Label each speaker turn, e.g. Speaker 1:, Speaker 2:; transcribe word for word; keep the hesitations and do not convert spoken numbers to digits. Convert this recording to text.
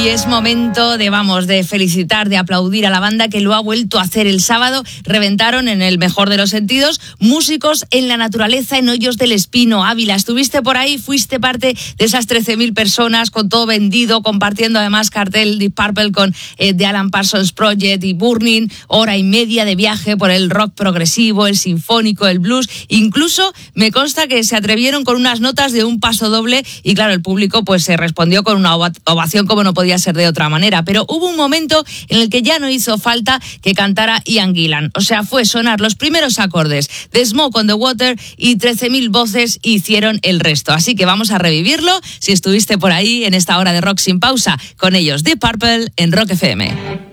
Speaker 1: Y es momento de, vamos, de felicitar, de aplaudir a la banda que lo ha vuelto a hacer el sábado. Reventaron, en el mejor de los sentidos, Músicos en la Naturaleza en Hoyos del Espino, Ávila. Estuviste por ahí, fuiste parte de esas trece mil personas con todo vendido, compartiendo además cartel Deep Purple con eh, The Alan Parsons Project y Burning, hora y media de viaje por el rock progresivo, el sinfónico, el blues. Incluso me consta que se atrevieron con unas notas de un paso doble y claro, el público pues se respondió con una ovación como no podía ser de otra manera. Pero hubo un momento en el que ya no hizo falta que cantara Ian Gillan. O sea, fue sonar los primeros acordes de Smoke on the Water y trece mil voces hicieron el resto. Así que vamos a revivirlo si estuviste por ahí en esta hora de Rock Sin Pausa con ellos, Deep Purple en Rock F M.